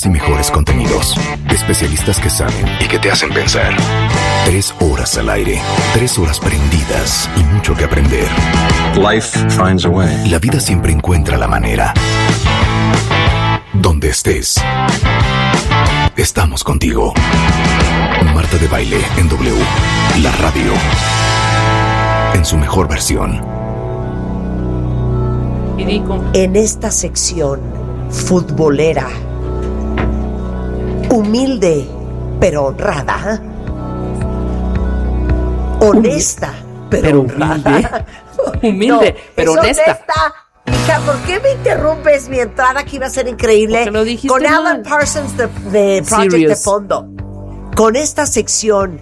más y mejores contenidos. Especialistas que saben y que te hacen pensar. 3 horas al aire, 3 horas prendidas y mucho que aprender. Life finds a way. La vida siempre encuentra la manera. Donde estés, estamos contigo. Marta de Baile en W, la radio, en su mejor versión. En esta sección futbolera, humilde pero honrada, honesta pero honrada, humilde pero honesta. Hija, ¿por qué me interrumpes mi entrada que iba a ser increíble? Con Alan Parsons de Project Serious. de fondo. Con esta sección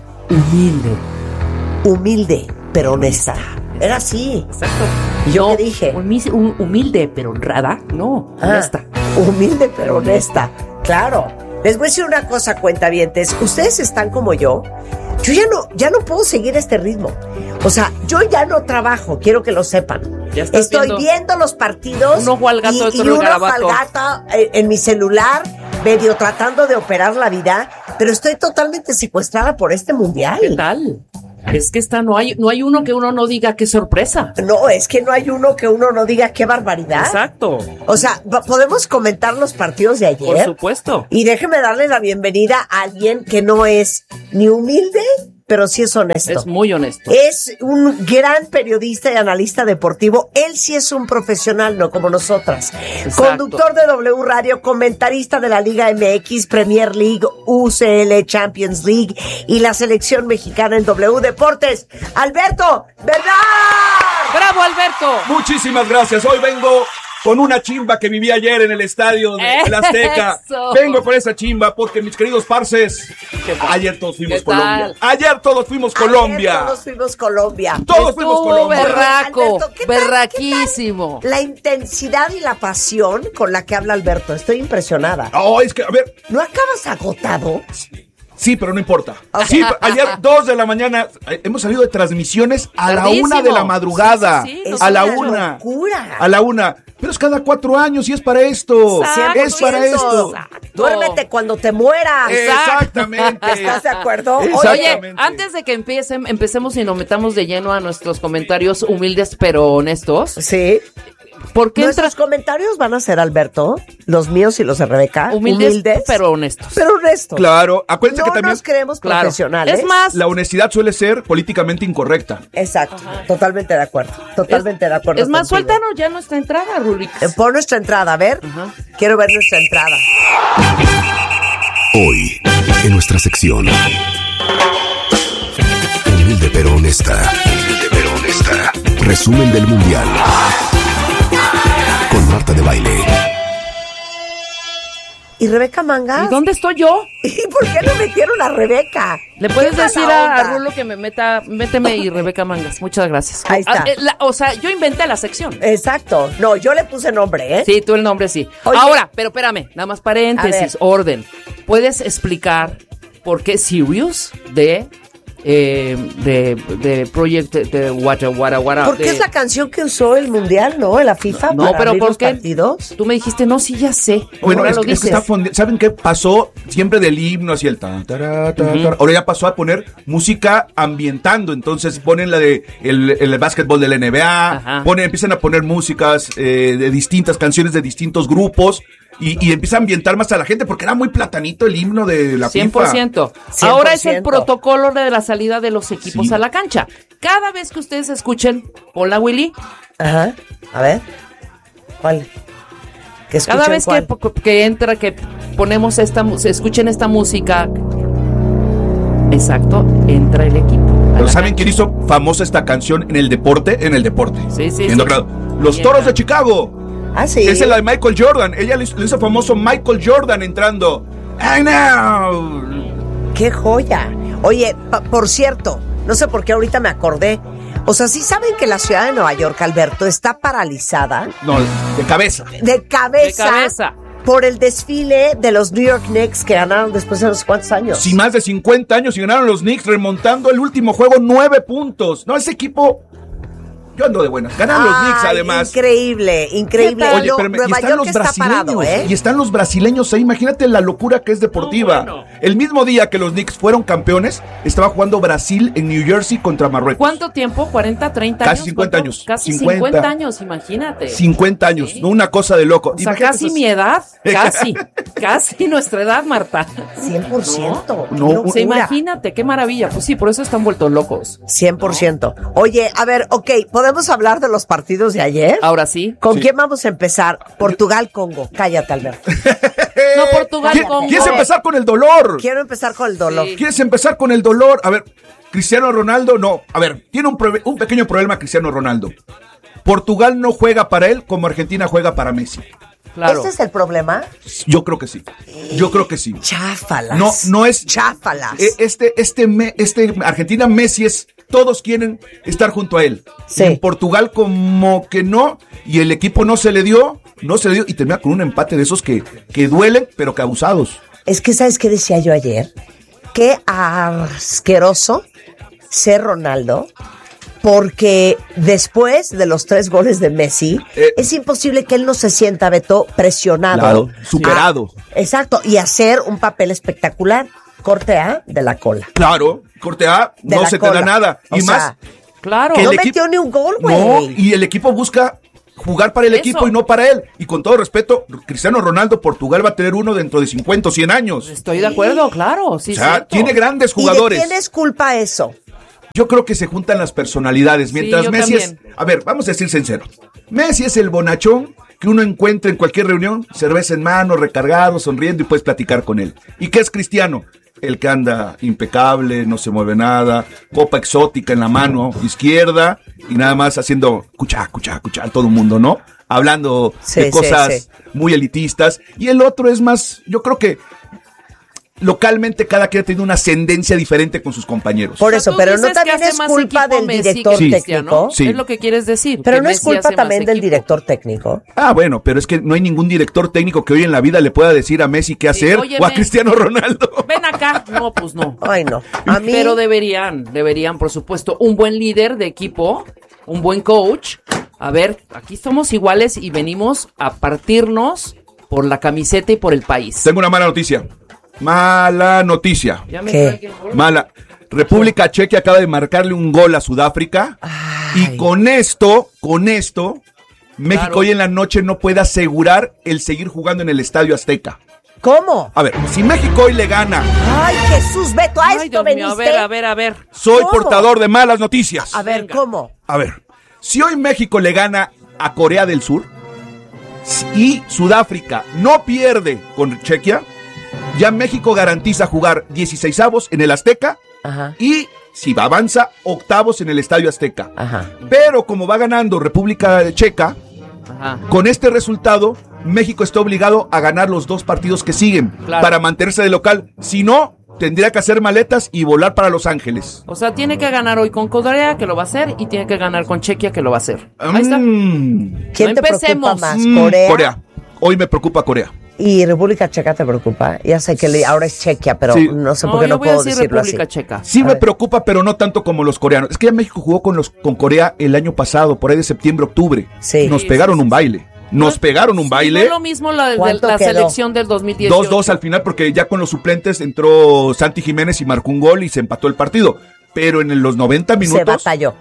humilde pero honesta. Era así. Exacto. Yo qué dije. Humilde pero honrada. No, honesta. Humilde pero honesta. Claro. Les voy a decir una cosa, cuentavientes. Ustedes están como yo. Yo ya no puedo seguir este ritmo. O sea, yo ya no trabajo, quiero que lo sepan. Estoy viendo los partidos. Un ojo al gato, y un ojo al gato en mi celular, medio tratando de operar la vida, pero estoy totalmente secuestrada por este mundial. ¿Qué tal? Es que no hay uno que uno no diga qué sorpresa. No, es que no hay uno que uno no diga qué barbaridad. Exacto. O sea, ¿podemos comentar los partidos de ayer? Por supuesto. Y déjeme darle la bienvenida a alguien que no es ni humilde, pero sí es honesto. Es muy honesto. Es un gran periodista y analista deportivo. Él sí es un profesional, no como nosotras. Exacto. Conductor de W Radio, comentarista de la Liga MX, Premier League, UCL Champions League y la selección mexicana en W Deportes. Alberto Bernal. ¡Bravo, Alberto! Muchísimas gracias. Hoy vengo con una chimba que viví ayer en el estadio del Azteca. Eso. Vengo con esa chimba porque, mis queridos parces, ayer todos fuimos Colombia. Ayer todos fuimos Colombia. Todos fuimos Colombia. Berraco, Alberto, berraquísimo. ¿qué tal la intensidad y la pasión con la que habla Alberto? Estoy impresionada. Oh, es que, a ver. ¿No acabas agotado? Sí, pero no importa. Okay. Sí, ayer 2 de la mañana hemos salido de transmisiones a la 1 de la madrugada. Sí, a la 1. Locura. A la 1. Pero es cada 4 años y es para esto. Exacto. Es para esto. Exacto. Duérmete cuando te mueras. Exactamente. ¿Estás de acuerdo? Oye, Exactamente. antes de que empecemos y nos metamos de lleno a nuestros comentarios humildes pero honestos, Sí. ¿por qué Nuestros comentarios van a ser, Alberto, los míos y los de Rebeca. humildes pero honestos? pero honestos. Claro, acuérdense No que también nos creemos Claro. profesionales. Es más, la honestidad suele ser políticamente incorrecta. Exacto. Totalmente de acuerdo. Totalmente de acuerdo. es más, contigo. suéltanos ya nuestra entrada, Rulix. Pon nuestra entrada, a ver. Quiero ver nuestra entrada. Hoy, en nuestra sección humilde pero honesta. Humilde pero honesta. Resumen del Mundial. Con Marta de Baile. ¿Y Rebeca Mangas? ¿Y dónde estoy yo? ¿Y por qué no metieron a Rebeca? Le puedes Qué decir mala a onda. Rulo que méteme y Rebeca Mangas. Muchas gracias. Ahí está. O sea, yo inventé la sección. Exacto. No, yo le puse nombre, ¿eh? Sí, tú el nombre sí. Oye. Ahora, pero espérame, nada más A paréntesis, ver. orden. ¿Puedes explicar por qué Serious de Project de Wara. Porque es la canción que usó el Mundial, ¿no? En la FIFA. No, para pero abrir ¿por los qué? partidos. Tú me dijiste, no, sí, ya sé. Bueno, Ahora es lo que dices. está ¿saben qué pasó? Siempre del himno hacia el tan, tará, ta, ta. Ahora ya pasó a poner música ambientando. Entonces ponen la de el básquetbol de la NBA. Ajá. Empiezan a poner músicas de distintas canciones de distintos grupos. Y empieza a ambientar más a la gente porque era muy platanito el himno de la FIFA. 100%. Ahora es el protocolo de la salida de los equipos Sí. a la cancha. Cada vez que ustedes escuchen, hola Willy, Ajá. A ver. ¿Cuál? Que cada escuchen vez cuál. que entra, que ponemos escuchen esta música, exacto, entra el equipo. a Pero la ¿saben cancha. quién hizo famosa esta canción en el deporte? En el deporte. Sí, sí, Siendo sí. claro. Los Bien, Toros claro. de Chicago. Ah, sí. Esa es la de Michael Jordan. Ella le hizo famoso Michael Jordan entrando. I know. ¡Qué joya! Oye, por cierto, no sé por qué ahorita me acordé. O sea, ¿sí saben que la ciudad de Nueva York, Alberto, está paralizada No, de cabeza. de cabeza, De cabeza. por el desfile de los New York Knicks que ganaron después de no sé cuántos años? Sí, más de 50 años y ganaron los Knicks remontando el último juego 9 puntos. No, ese equipo... Yo ando de buenas. Ganan los Knicks, además. Increíble. Oye, pero Nueva están York los está brasileños. parado, ¿eh? Y están los brasileños ahí. Imagínate la locura que es deportiva. No, bueno. El mismo día que los Knicks fueron campeones, estaba jugando Brasil en New Jersey contra Marruecos. ¿Cuánto tiempo? ¿40, 30 años? Casi 50 ¿Cuánto? años. Casi 50. 50 años, imagínate. 50 años, ¿no? Una cosa de loco. O sea, Imagínate casi esas- mi edad. Casi nuestra edad, Marta. 100%. No, Qué O locura. sea, imagínate, qué maravilla. Pues sí, por eso están vueltos locos. 100%. Oye, a ver, ¿podemos hablar de los partidos de ayer? Ahora sí. ¿Con Sí. quién vamos a empezar? Portugal-Congo. Cállate, Alberto. No, Portugal con ¿Quieres empezar con el dolor? Quiero empezar con el dolor. Sí. ¿Quieres empezar con el dolor? A ver, Cristiano Ronaldo, no. A ver, tiene un pequeño problema Cristiano Ronaldo. Portugal no juega para él como Argentina juega para Messi. Claro. ¿Este es el problema? Yo creo que sí. Yo creo que sí. Cháfalas. No es. Cháfalas. Argentina Messi es. Todos quieren estar junto a él. Sí. Y en Portugal como que no. Y el equipo no se le dio. Y termina con un empate de esos que duelen, pero que abusados. Es que, ¿sabes qué decía yo ayer? Qué asqueroso ser Ronaldo, porque después de los 3 goles de Messi, es imposible que él no se sienta, Beto, presionado. Claro, superado. Exacto, y hacer un papel espectacular. Corte A de la cola. Claro, corte A, De no la se te cola. da nada. O Y sea, más. Claro. que no el metió ni un gol, güey. No, y el equipo busca jugar para el Eso. equipo y no para él. Y con todo respeto, Cristiano Ronaldo, Portugal va a tener uno dentro de 50 o 100 años. Estoy de acuerdo, claro. Sí, O sea, cierto. tiene grandes ¿Y de jugadores. quién es culpa eso? Yo creo que se juntan las personalidades. Mientras yo Messi también. A ver, vamos a decir sincero. Messi es el bonachón que uno encuentra en cualquier reunión, cerveza en mano, recargado, sonriendo y puedes platicar con él. ¿Y qué es Cristiano? El que anda impecable, no se mueve nada, copa exótica en la mano izquierda y nada más haciendo cuchá a todo el mundo, ¿no? Hablando Sí, de cosas sí. muy elitistas. Y el otro es más, yo creo que localmente cada quien tiene una ascendencia diferente con sus compañeros. Por O sea, eso, tú pero no dices que también hace es más culpa equipo del Messi director que Cristiano. técnico. Sí. Es lo que quieres decir. Pero que no es Messi culpa hace más también del equipo. director técnico. Ah, bueno, pero es que no hay ningún director técnico que hoy en la vida le pueda decir a Messi qué hacer óyeme. o a Cristiano Ronaldo. Ven acá. No, pues no. Ay, no. A mí, Pero deberían, por supuesto, un buen líder de equipo, un buen coach. A ver, aquí somos iguales y venimos a partirnos por la camiseta y por el país. Tengo una mala noticia. Mala noticia. Ya me ¿Qué? trae el gol. Mala. República Checa acaba de marcarle un gol a Sudáfrica. Ay. Y con esto, México Claro. hoy en la noche no puede asegurar el seguir jugando en el Estadio Azteca. ¿cómo? A ver, si México hoy le gana, Ay, Jesús, Beto, a Ay, esto Dios mío, veniste. a ver. soy ¿Cómo? portador de malas noticias. A ver, Venga. ¿cómo? A ver, si hoy México le gana a Corea del Sur y Sudáfrica no pierde con Chequia, ya México garantiza jugar 16avos en el Azteca Ajá, y si avanza, octavos en el Estadio Azteca. ajá. Pero como va ganando República Checa, Ajá. con este resultado, México está obligado a ganar los 2 partidos que siguen Claro. para mantenerse de local. Si no, tendría que hacer maletas y volar para Los Ángeles. O sea, tiene que ganar hoy con Corea, que lo va a hacer, y tiene que ganar con Chequia, que lo va a hacer. Ahí está. ¿Quién No te preocupa empecemos. más? ¿Corea? Corea. Hoy me preocupa Corea. ¿Y República Checa te preocupa? Ya sé que ahora es Chequia, pero Sí. no sé por No, qué yo no voy a puedo decir decirlo República así. Checa. Sí A me ver. preocupa, pero no tanto como los coreanos. Es que ya México jugó con Corea el año pasado, por ahí de septiembre, octubre. Sí. Nos Sí, pegaron sí, un baile. Nos pegaron un Sí, baile. no es lo mismo la ¿Cuánto quedó? selección del 2018. 2-2 al final, porque ya con los suplentes entró Santi Jiménez y marcó un gol y se empató el partido. Pero en los 90 minutos. Se batalló.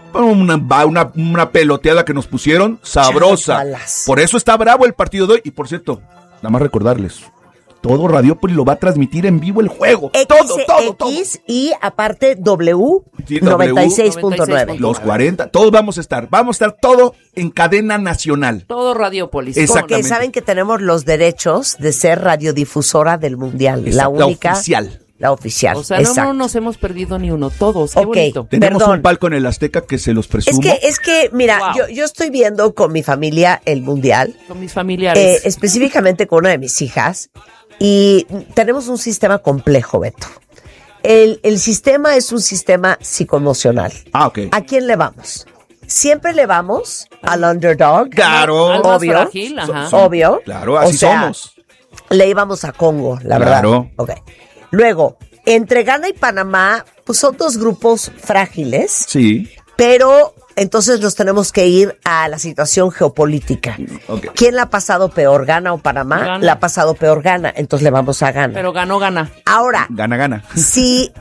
Una peloteada que nos pusieron sabrosa. Cháfalas. Por eso está bravo el partido de hoy. Y por cierto, nada más recordarles: todo Radiópolis lo va a transmitir en vivo el juego. Todo. X y aparte W Sí, 96.9. Los 40, todos vamos a estar todo en cadena nacional. Todo Radiopolis. Exacto. Porque saben que tenemos los derechos de ser radiodifusora del Mundial. La Exacto, única. oficial. La oficial. O sea, exacto. no nos hemos perdido ni uno, todos. Qué Ok. bonito. Tenemos Perdón. un palco en el Azteca que se los presumo. Es que, mira, Wow. yo estoy viendo con mi familia el Mundial, Con mis familiares. específicamente con una de mis hijas, y tenemos un sistema complejo, Beto. El sistema es un sistema psicoemocional. Ah, ok. ¿A quién le vamos? Siempre le vamos al underdog. Claro. Al más obvio. frágil, ajá. Obvio. Claro, así O sea, somos. Le íbamos a Congo, la Claro. verdad. Ok. Luego, entre Ghana y Panamá, pues son 2 grupos frágiles, Sí. Pero entonces nos tenemos que ir a la situación geopolítica. Okay. ¿Quién la ha pasado peor, Ghana o Panamá? Ghana. La ha pasado peor Ghana, entonces le vamos a Ghana. Pero gana. Ahora, Gana. si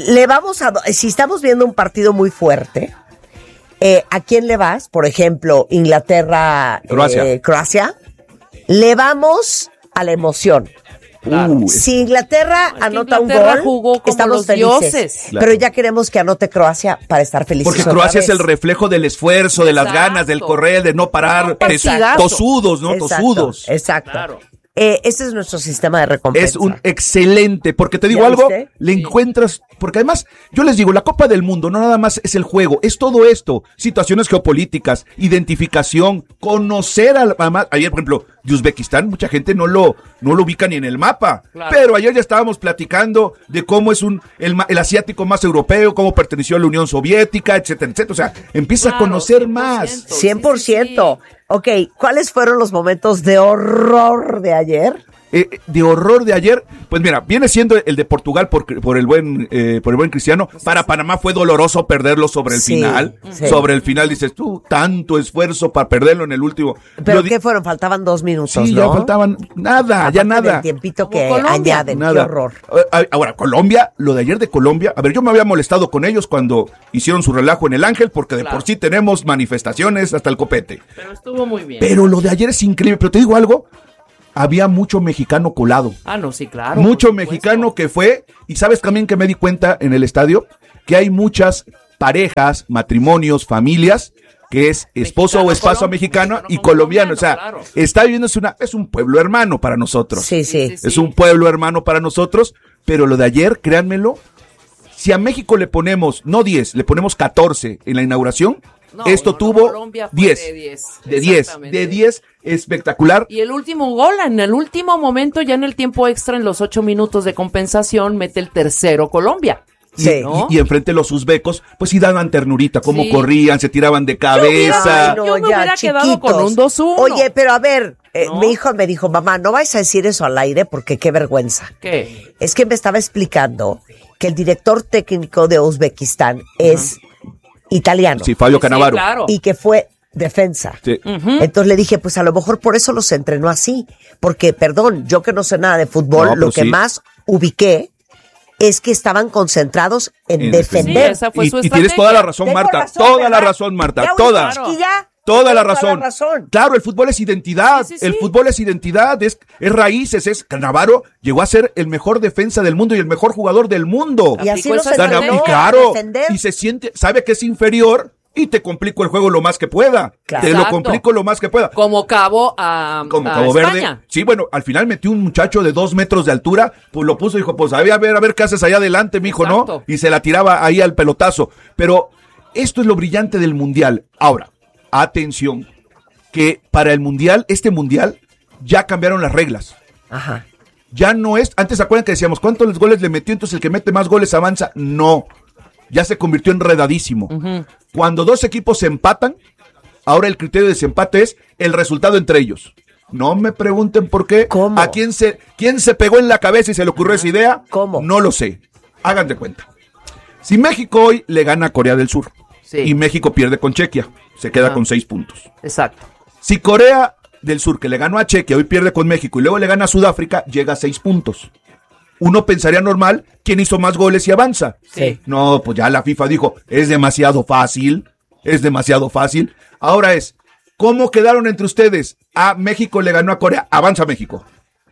estamos viendo un partido muy fuerte, ¿a quién le vas? Por ejemplo, Inglaterra, Croacia. Le vamos a la emoción. Claro. Si Inglaterra Es que anota Inglaterra un gol, jugó como estamos los felices. dioses. Claro. Pero ya queremos que anote Croacia para estar felices. Porque otra Croacia vez. es el reflejo del esfuerzo, de las Exacto. ganas, del correr, de no parar. Partidazo. Tosudos, ¿no? Exacto, Tosudos. Exacto. Claro. Ese es nuestro sistema de recompensa. Es un excelente, porque te digo ¿Ya algo, viste? le encuentras, porque además, yo les digo, la Copa del Mundo no nada más es el juego, es todo esto, situaciones geopolíticas, identificación, conocer además, ayer por ejemplo, de Uzbekistán, mucha gente no lo ubica ni en el mapa, Claro. pero ayer ya estábamos platicando de cómo es el asiático más europeo, cómo perteneció a la Unión Soviética, etcétera, etcétera, o sea, empieza a Claro, conocer 100%. más. 100%. Ok, ¿cuáles fueron los momentos de horror de ayer? De horror de ayer, pues mira, viene siendo el de Portugal por el buen Cristiano. Para Panamá fue doloroso perderlo sobre el Sí, final. sí. Sobre el final dices tú, tanto esfuerzo para perderlo en el último. ¿Pero Lo qué fueron? Faltaban 2 minutos, Sí, ¿no? ya faltaban nada, Aparte ya del nada. tiempito Como que Colombia. añaden, qué Nada. horror. Ahora, Colombia, lo de ayer de Colombia, a ver, yo me había molestado con ellos cuando hicieron su relajo en el Ángel, porque de Claro. por sí tenemos manifestaciones hasta el copete. Pero estuvo muy bien. Pero lo de ayer es increíble, pero te digo algo, había mucho mexicano colado. Ah, no, sí, claro. Mucho por supuesto. mexicano que fue, y sabes también que me di cuenta en el estadio, que hay muchas parejas, matrimonios, familias, que es esposo Mexicano, o esposa mexicana y colombiano, o sea, claro. está viviendo, es un pueblo hermano para nosotros. Sí, sí. Sí, sí. Es un pueblo hermano para nosotros, pero lo de ayer, créanmelo, si a México le ponemos, no 10, le ponemos 14 en la inauguración, No, esto no, tuvo Colombia fue 10. de 10. De 10, Exactamente. de 10, espectacular. Y el último gol, en el último momento, ya en el tiempo extra, en los 8 minutos de compensación, mete el tercero Colombia. Sí. ¿no? Y enfrente los uzbecos, pues sí daban ternurita, cómo Sí. corrían, se tiraban de cabeza. Ay, no, Yo me ya, hubiera quedado chiquitos. con un 2-1. Oye, pero a ver, ¿No? mi hijo me dijo, mamá, no vais a decir eso al aire porque qué vergüenza. ¿Qué? Es que me estaba explicando que el director técnico de Uzbekistán es italiano Sí, Fabio Sí, Cannavaro. claro. y que fue defensa. Sí. Entonces le dije, pues a lo mejor por eso los entrenó así. Porque, perdón, yo que no sé nada de fútbol, No, lo pues que sí. más ubiqué es que estaban concentrados en En defender. Sí, esa fue su Y tienes estrategia. toda la razón, Tengo Marta. razón, Toda la ¿verdad? razón, Marta. Ya, Toda. Whisky, ya. Toda la Tengo razón. Claro, el fútbol es identidad. Sí, sí, sí. El fútbol es identidad, es raíces. Cannavaro llegó a ser el mejor defensa del mundo y el mejor jugador del mundo. Y así Aplicó los esa entrenó estrategia. Y a claro, defender. y se siente, sabe que es inferior y te complico el juego lo más que pueda. Claro. Te lo Exacto. complico lo más que pueda. Como Cabo a Como a Cabo Verde. España. Sí, bueno, al final metió un muchacho de 2 metros de altura, pues lo puso y dijo, pues a ver qué haces allá adelante, mijo, ¿no? Exacto. Y se la tiraba ahí al pelotazo. Pero esto es lo brillante del Mundial. Ahora, atención, que para el Mundial, este Mundial, ya cambiaron las reglas. Ajá. Ya no es, antes se acuerdan que decíamos, ¿cuántos goles le metió? Entonces el que mete más goles avanza. No, ya se convirtió enredadísimo. Cuando 2 equipos se empatan, ahora el criterio de desempate es el resultado entre ellos. No me pregunten por qué. ¿Cómo? ¿A quién se pegó en la cabeza y se le ocurrió esa idea? ¿Cómo? No lo sé. Hagan de cuenta. Si México hoy le gana a Corea del Sur Sí. y México pierde con Chequia, se queda Ajá. con 6 puntos. Exacto. Si Corea del Sur, que le ganó a Chequia, hoy pierde con México y luego le gana a Sudáfrica, llega a 6 puntos. Uno pensaría normal, ¿quién hizo más goles y avanza? Sí. No, pues ya la FIFA dijo, es demasiado fácil. Ahora es, ¿cómo quedaron entre ustedes? México le ganó a Corea, avanza México.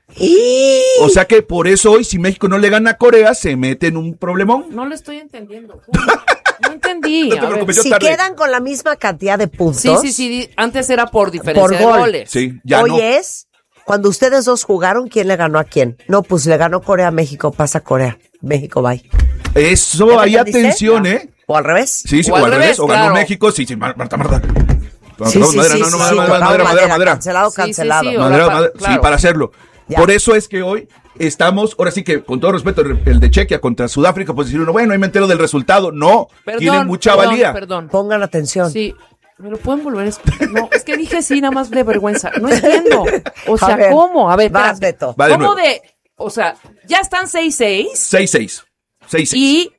O sea que por eso hoy, si México no le gana a Corea, se mete en un problemón. No lo estoy entendiendo. No entendí. No te A ver. preocupes, yo Si tarde. quedan con la misma cantidad de puntos, Sí. Antes era por diferencia Por de gol. goles. Sí, ya hoy no. es cuando ustedes dos jugaron, ¿quién le ganó a quién? No, pues le ganó Corea a México, pasa Corea. México, bye. Eso, ¿Ya me hay entendiste? atención, ¿eh? ¿O al revés? Sí, O o al al revés, revés, o ganó claro. México, sí, Marta. Sí, Tocamos sí, madera, sí, no, sí, madera, sí, madera, tocamos madera, madera. Cancelado, Sí, cancelado. sí, Madera, Ahora, madera, claro. sí, para hacerlo. Ya. Por eso es que hoy estamos, ahora sí que con todo respeto, el de Chequia contra Sudáfrica, pues decir uno, bueno, ahí me entero del resultado. No, tiene mucha valía. Perdón. Pongan atención. Sí. ¿Me lo pueden volver a explicar? No, es que dije sí, nada más de vergüenza. No entiendo. O sea, A ver, ¿cómo? A ver, vas, espérate. Beto. Va de ¿Cómo nuevo. o sea, ya están 6-6 6-6. 6-6. y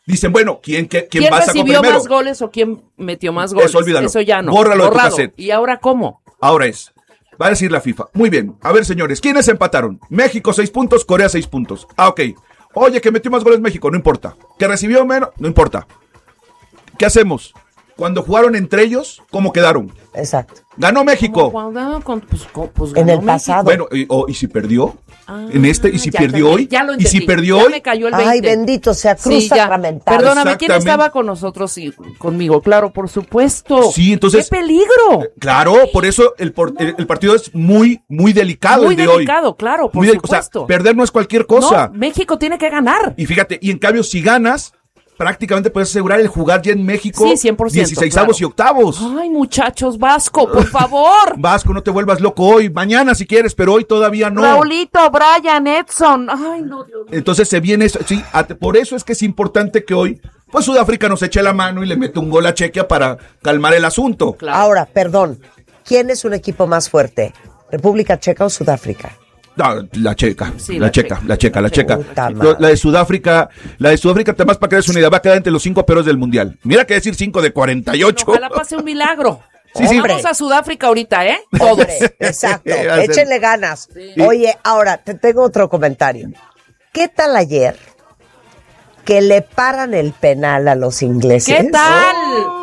Dicen, bueno, ¿quién va a sacar recibió primero? más goles o quién metió más goles? Eso olvídalo. Eso ya no. Bórralo de tu Borrado. cassette. ¿Y ahora cómo? Ahora va a decir la FIFA. Muy bien. A ver, señores, ¿quiénes empataron? México 6 puntos, Corea 6 puntos. Ok. Oye, que metió más goles México, no importa. Que recibió menos, no importa. ¿Qué hacemos? Cuando jugaron entre ellos, ¿cómo quedaron? Exacto. Ganó México. Pues En ganó el México. pasado. Bueno, ¿y si perdió? En este, ¿y si Ya perdió entendí, hoy? ya lo ¿Y si entendí. perdió Ya hoy? me cayó el 20. Ay, bendito sea Cruz Sí, ya. Sacramental. Perdóname, ¿quién Exactamente. estaba con nosotros y conmigo? Claro, por supuesto. Sí, entonces- ¡Qué peligro! Claro, por eso el partido es muy, muy delicado Muy el de hoy. delicado, claro, por Muy o sea, supuesto. perder no es cualquier cosa. No, México tiene que ganar. Y fíjate, y en cambio, si ganas, prácticamente puedes asegurar el jugar ya en México. Sí, 100%, 16avos y octavos. Ay, muchachos, Vasco, por favor. Vasco, no te vuelvas loco hoy. Mañana si quieres, pero hoy todavía no. Raulito, Brian, Edson. Ay, no, Dios mío. Entonces se viene eso. Sí, por eso es que es importante que hoy, pues Sudáfrica nos eche la mano y le mete un gol a Chequia para calmar el asunto. Claro. Ahora, perdón, ¿quién es un equipo más fuerte? ¿República Checa o Sudáfrica? No, la checa, Sí, la la checa. Puta madre. La de Sudáfrica, además para que des una idea, va a quedar entre los 5 peores del mundial. Mira que decir 5 de 48. Ojalá pase un milagro. Sí, sí. Vamos a Sudáfrica ahorita, ¿eh? Todos. Hombre, exacto, Va a ser. échenle ganas. Sí. Oye, ahora, te tengo otro comentario. ¿Qué tal ayer que le paran el penal a los ingleses? ¿Qué tal?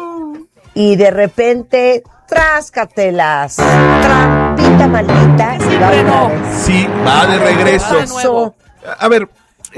Y de repente, tráscatelas, trampita maldita. Y va Siempre otra no. vez. Sí, va de regreso. Va de nuevo. A ver,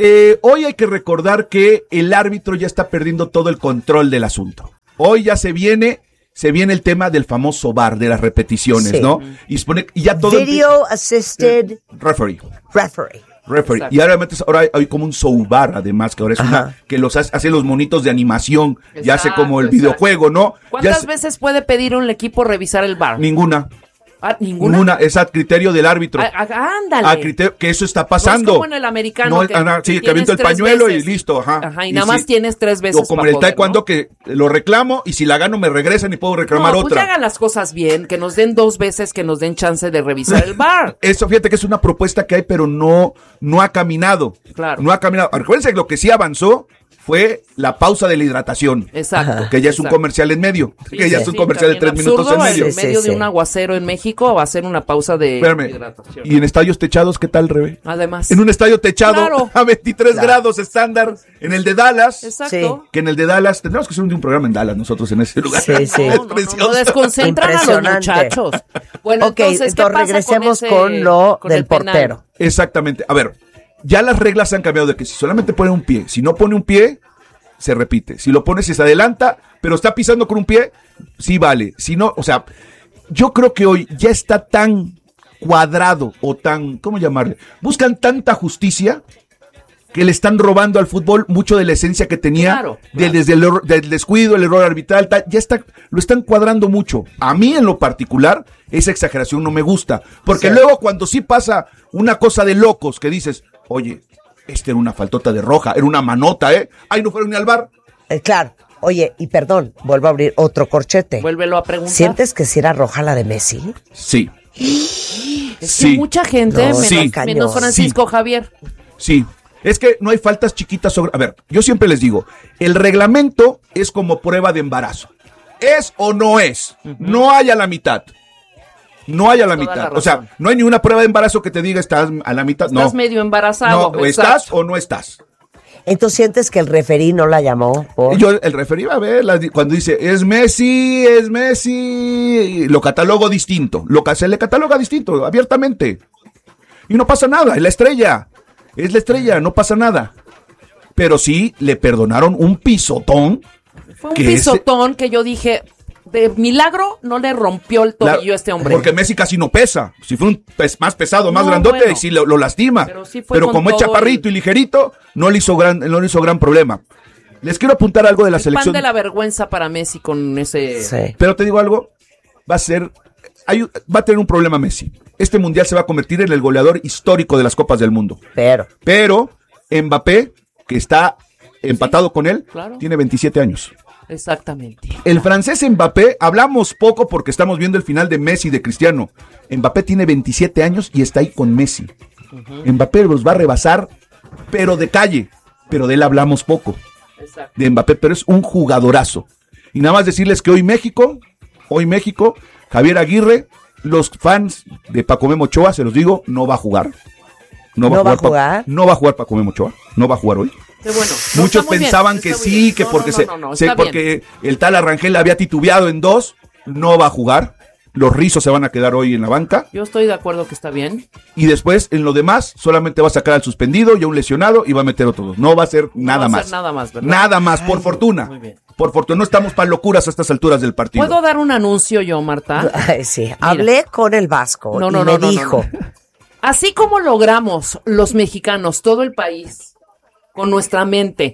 hoy hay que recordar que el árbitro ya está perdiendo todo el control del asunto. Hoy ya se viene el tema del famoso VAR, de las repeticiones, Sí. ¿no? Y ya todo Video Assisted referee. Referee. Referee. Exacto. Y ahora hay como un soundbar, además, que ahora es Ajá. que los hace los monitos de animación, ya hace como el Exacto, videojuego, ¿no? ¿Cuántas veces puede pedir un equipo revisar el VAR? Ninguna. ¿Ninguna? Es a criterio del árbitro. Ándale. A criterio, que eso está pasando. No es como en el americano. No, sí, que tienes aviento el 3 pañuelo veces. y listo, ajá. Ajá, y Y nada más sí. tienes 3 veces. O como para en el poder, taekwondo ¿no? que lo reclamo y si la gano me regresan y puedo reclamar No, pues otra. ya hagan las cosas bien, que nos den 2 veces, que nos den chance de revisar el VAR. Eso, fíjate que es una propuesta que hay, pero no ha caminado. Claro. No ha caminado. Acuérdense que lo que sí avanzó fue la pausa de la hidratación. Exacto. Que ya es un exacto. comercial en medio. Sí, que ya sí, es un sí, comercial de también 3 minutos en absurdo, medio. En medio Sí, de sí. un aguacero en México va a ser una pausa de Espérame. hidratación. Y en estadios techados, ¿qué tal, Rebe? Además. En un estadio techado Claro. a 23 grados estándar, en el de Dallas. Exacto. Que en el de Dallas, tendremos que hacer un programa en Dallas nosotros en ese lugar. Sí, sí. Es No precioso. desconcentran a los Impresionante. muchachos. Bueno, Ok, entonces, ¿qué pasa regresemos con ese- lo con del el penal? portero. Exactamente. A ver, ya las reglas se han cambiado de que si solamente pone un pie, si no pone un pie, se repite. Si lo pone, si se adelanta, pero está pisando con un pie, sí vale. Si no, o sea, yo creo que hoy ya está tan cuadrado o tan, ¿cómo llamarle? Buscan tanta justicia que le están robando al fútbol mucho de la esencia que tenía, Claro. desde del descuido, el error arbitral, ya está, lo están cuadrando mucho. A mí en lo particular, esa exageración no me gusta, porque Sí. luego cuando sí pasa una cosa de locos que dices, oye, era una faltota de roja, era una manota, ay, no fueron ni al bar. Claro. Oye, y perdón, vuelvo a abrir otro corchete. Vuélvelo a preguntar. ¿Sientes que si era roja la de Messi? Sí, Es sí. que mucha gente, No, menos, sí. menos Francisco Javier. sí. Es que no hay faltas chiquitas sobre... A ver, yo siempre les digo, el reglamento es como prueba de embarazo. ¿Es o no es? No hay a la mitad. No hay a la Toda mitad. la O sea, razón. no hay ni una prueba de embarazo que te diga estás a la mitad. Estás No, medio embarazado. no, o exacto. estás o no estás. Entonces sientes que el referí no la llamó. ¿Por? Yo, el referí va a ver cuando dice, es Messi, lo catalogo distinto. Se le cataloga distinto, abiertamente. Y no pasa nada, es la estrella, no pasa nada. Pero sí le perdonaron un pisotón. Fue un que pisotón que yo dije, de milagro no le rompió el tobillo a este hombre. Porque Messi casi no pesa. Si fue un más pesado, más No, grandote, bueno. sí lo lastima. Pero sí fue con como es todo chaparrito y ligerito, no le hizo gran problema. Les quiero apuntar algo de la el selección. pan de la vergüenza para Messi con ese... Sí. Pero te digo algo, va a tener un problema Messi. Este mundial se va a convertir en el goleador histórico de las Copas del Mundo. Pero Mbappé, que está empatado con él, claro. tiene 27 años. Exactamente. El francés Mbappé, hablamos poco porque estamos viendo el final de Messi y de Cristiano. Mbappé tiene 27 años y está ahí con Messi. Mbappé los va a rebasar, pero de calle. Pero de él hablamos poco. Exacto. de Mbappé, pero es un jugadorazo. Y nada más decirles que hoy México, Javier Aguirre, los fans de Paco Memo Ochoa, se los digo, no va a jugar. No va a jugar Paco Memo Ochoa, no va a jugar hoy. Qué bueno. Muchos pensaban que sí, que porque porque el tal Arrangel había titubeado en 2, no va a jugar. Los rizos se van a quedar hoy en la banca. Yo estoy de acuerdo que está bien. Y después, en lo demás, solamente va a sacar al suspendido y a un lesionado y va a meter otros 2. No va a ser nada más. Nada más, ¿verdad? Nada más, por fortuna. Muy bien. Por fortuna, no estamos para locuras a estas alturas del partido. ¿Puedo dar un anuncio yo, Marta? Ay, sí, hablé con el Vasco y me dijo... Así como logramos los mexicanos, todo el país, con nuestra mente,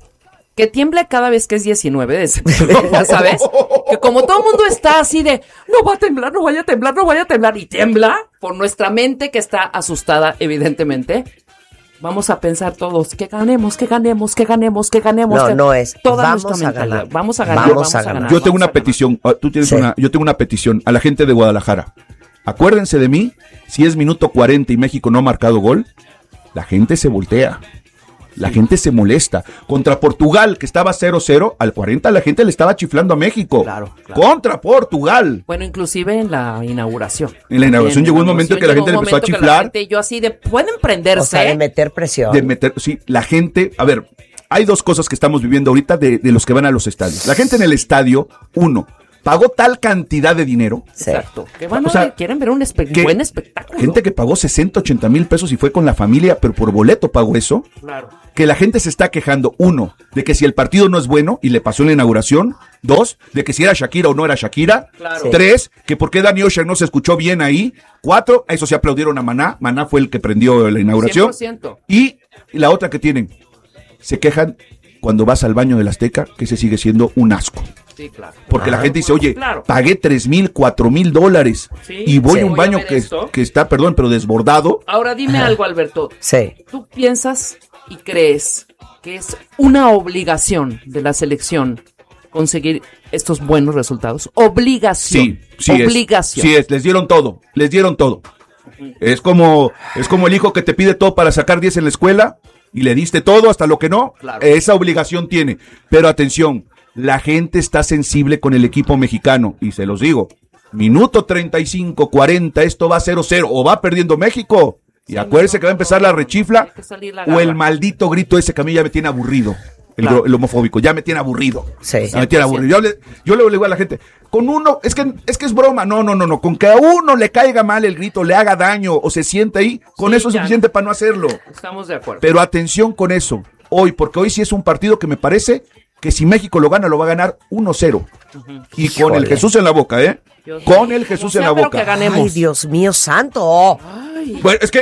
que tiemble cada vez que es 19 de septiembre, ya sabes, que como todo el mundo está así de, no va a temblar, no vaya a temblar, no vaya a temblar, y tiembla por nuestra mente que está asustada, evidentemente, vamos a pensar todos, que ganemos, que ganemos, que ganemos, que ganemos. No es, toda vamos nuestra a ganar. mentalidad. Vamos a ganar, vamos a ganar. Yo tengo una petición, yo tengo una petición a la gente de Guadalajara. Acuérdense de mí, si es minuto 40 y México no ha marcado gol, la gente se voltea. La gente se molesta. Contra Portugal, que estaba 0-0, al 40 la gente le estaba chiflando a México. Claro. Contra Portugal. Bueno, inclusive en la inauguración. En la inauguración llegó un momento en que la gente le empezó a chiflar. Yo así de, pueden prenderse. O sea, de meter presión. Sí, la gente, a ver, hay dos cosas que estamos viviendo ahorita de los que van a los estadios. La gente en el estadio, pagó tal cantidad de dinero. Sí. Exacto. Que quieren ver un buen espectáculo. Gente que pagó 60, 80 mil pesos y fue con la familia, pero por boleto pagó eso. Claro. Que la gente se está quejando, 1, de que si el partido no es bueno, y le pasó en la inauguración. 2, de que si era Shakira o no era Shakira. Claro. 3, que por qué Danny Ocean no se escuchó bien ahí. 4, eso se aplaudieron a Maná. Maná fue el que prendió la inauguración. 100%. Y la otra que tienen, se quejan cuando vas al baño del Azteca, que ese sigue siendo un asco. Sí, claro. Porque la gente dice, oye, claro, pagué $3,000, $4,000 sí, y voy a un voy a baño ver esto. que está, pero desbordado. Ahora dime algo, Alberto. Sí. ¿Tú piensas y crees que es una obligación de la selección conseguir estos buenos resultados? Obligación. Sí, obligación. Sí es, les dieron todo. Es como el hijo que te pide todo para sacar 10 en la escuela y le diste todo hasta lo que no. Claro. Esa obligación tiene. Pero atención, la gente está sensible con el equipo mexicano y se los digo, minuto 35, 40, esto va 0-0 o va perdiendo México. Y acuérdense que va a empezar la rechifla o el maldito grito ese que a mí ya me tiene aburrido. El homofóbico, ya me tiene aburrido. Sí. Ya me tiene aburrido. Yo le digo a la gente, con uno, es que es broma, no. Con que a uno le caiga mal el grito, le haga daño o se siente ahí, con eso es suficiente para no hacerlo. Estamos de acuerdo. Pero atención con eso, porque hoy sí es un partido que me parece que si México lo gana, lo va a ganar 1-0. Y con el Jesús en la boca, con el Jesús en la boca. Ay, Dios mío santo. Ay. Bueno, es que